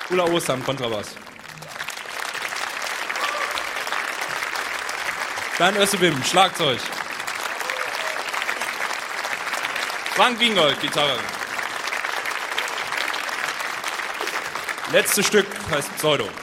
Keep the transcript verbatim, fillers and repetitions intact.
Ulla Ostam, Kontrabass. Dan Össebim, Schlagzeug. Frank Gingold, Gitarre. Letztes Stück heißt Pseudo.